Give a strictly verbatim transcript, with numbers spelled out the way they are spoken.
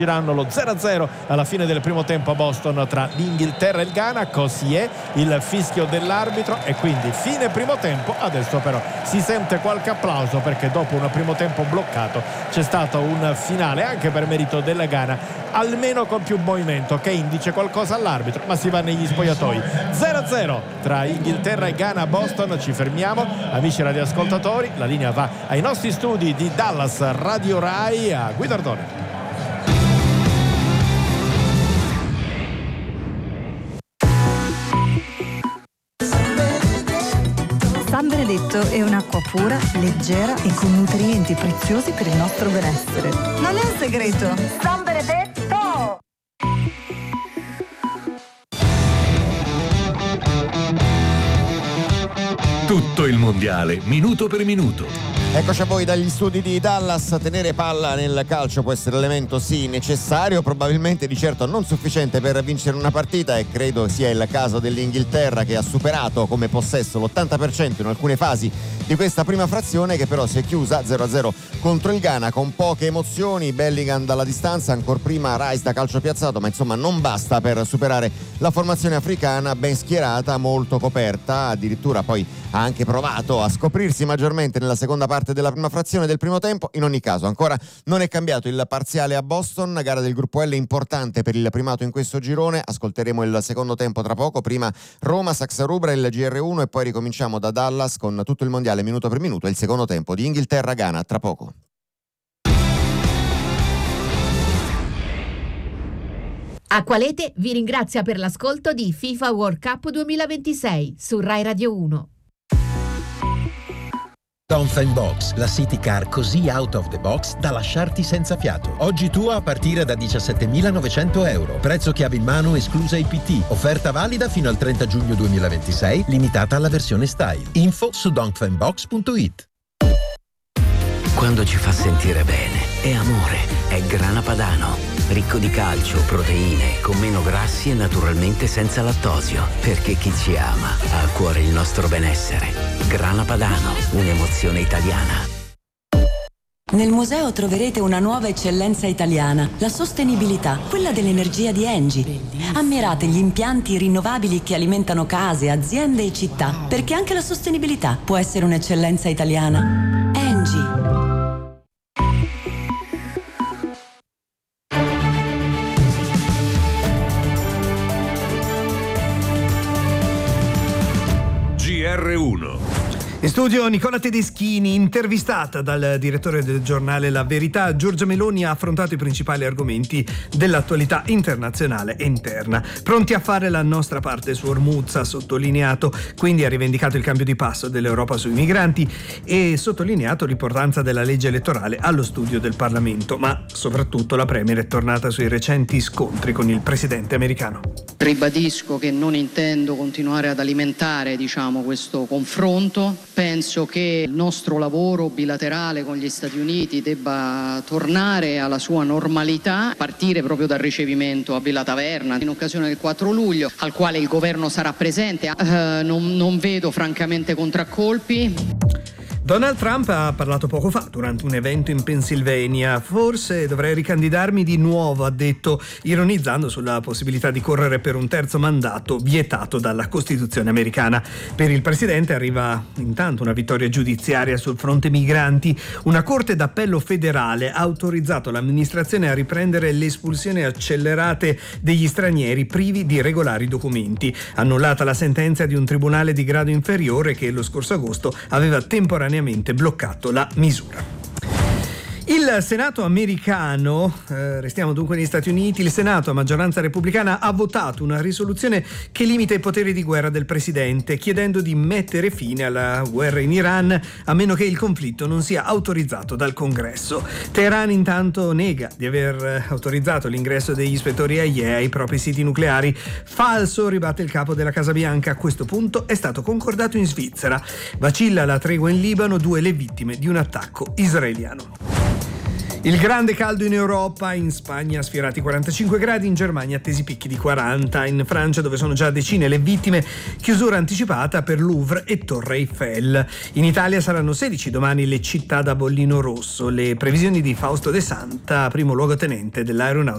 Giranno lo zero a zero alla fine del primo tempo a Boston tra l'Inghilterra e il Ghana. Così è il fischio dell'arbitro e quindi fine primo tempo. Adesso però si sente qualche applauso perché dopo un primo tempo bloccato c'è stato un finale anche per merito della Ghana, almeno con più movimento. Kane dice qualcosa all'arbitro ma si va negli spogliatoi. Zero a zero tra Inghilterra e Ghana a Boston. Ci fermiamo, amici radioascoltatori, la linea va ai nostri studi di Dallas Radio Rai a Guidardone. San Benedetto è un'acqua pura, leggera e con nutrienti preziosi per il nostro benessere. Non è un segreto. San Benedetto! Tutto il mondiale, minuto per minuto. Eccoci a voi dagli studi di Dallas. Tenere palla nel calcio può essere elemento sì necessario, probabilmente di certo non sufficiente per vincere una partita, e credo sia il caso dell'Inghilterra, che ha superato come possesso l'ottanta per cento in alcune fasi di questa prima frazione, che però si è chiusa zero a zero contro il Ghana con poche emozioni. Bellingham dalla distanza, ancora prima Rice da calcio piazzato, ma insomma non basta per superare la formazione africana ben schierata, molto coperta. Addirittura poi ha anche provato a scoprirsi maggiormente nella seconda parte della prima frazione del primo tempo. In ogni caso ancora non è cambiato il parziale a Boston, gara del gruppo L importante per il primato in questo girone. Ascolteremo il secondo tempo tra poco, prima Roma Saxa Rubra, il G R uno, e poi ricominciamo da Dallas con tutto il mondiale minuto per minuto e il secondo tempo di Inghilterra Ghana tra poco. Acqualete vi ringrazia per l'ascolto di FIFA World Cup duemilaventisei su Rai Radio uno. Dongfeng Box, la city car così out of the box da lasciarti senza fiato. Oggi tua a partire da diciassettemilanovecento euro. Prezzo chiave in mano esclusa I P T. Offerta valida fino al trenta giugno duemilaventisei, limitata alla versione style. Info su dongfeng box punto it. Quando ci fa sentire bene, è amore, è Grana Padano. Ricco di calcio, proteine, con meno grassi e naturalmente senza lattosio. Perché chi ci ama ha a cuore il nostro benessere. Grana Padano, un'emozione italiana. Nel museo troverete una nuova eccellenza italiana, la sostenibilità, quella dell'energia di Engie. Ammirate gli impianti rinnovabili che alimentano case, aziende e città, perché anche la sostenibilità può essere un'eccellenza italiana. Engie. G R uno. In studio Nicola Tedeschini, intervistata dal direttore del giornale La Verità. Giorgia Meloni ha affrontato i principali argomenti dell'attualità internazionale e interna. Pronti a fare la nostra parte su Hormuz, ha sottolineato, quindi ha rivendicato il cambio di passo dell'Europa sui migranti e sottolineato l'importanza della legge elettorale allo studio del Parlamento, ma soprattutto la Premier è tornata sui recenti scontri con il presidente americano. Ribadisco che non intendo continuare ad alimentare, diciamo, questo confronto. Penso che il nostro lavoro bilaterale con gli Stati Uniti debba tornare alla sua normalità, partire proprio dal ricevimento a Villa Taverna in occasione del quattro luglio, al quale il governo sarà presente. Uh, non, non vedo francamente contraccolpi. Donald Trump ha parlato poco fa durante un evento in Pennsylvania. Forse dovrei ricandidarmi di nuovo, ha detto, ironizzando sulla possibilità di correre per un terzo mandato vietato dalla Costituzione americana. Per il presidente arriva intanto una vittoria giudiziaria sul fronte migranti. Una corte d'appello federale ha autorizzato l'amministrazione a riprendere le espulsioni accelerate degli stranieri privi di regolari documenti. Annullata la sentenza di un tribunale di grado inferiore che lo scorso agosto aveva temporaneamente bloccato la misura. Il Senato americano, eh, restiamo dunque negli Stati Uniti, il Senato a maggioranza repubblicana ha votato una risoluzione che limita i poteri di guerra del presidente, chiedendo di mettere fine alla guerra in Iran a meno che il conflitto non sia autorizzato dal Congresso. Teheran intanto nega di aver autorizzato l'ingresso degli ispettori A I E A ai propri siti nucleari. Falso, ribatte il capo della Casa Bianca, a questo punto è stato concordato in Svizzera. Vacilla la tregua in Libano, due le vittime di un attacco israeliano. Il grande caldo in Europa, in Spagna sfiorati quarantacinque gradi, in Germania attesi picchi di quaranta, in Francia dove sono già decine le vittime, chiusura anticipata per Louvre e Torre Eiffel. In Italia saranno sedici domani le città da bollino rosso, le previsioni di Fausto De Santa, primo luogotenente dell'aeronautica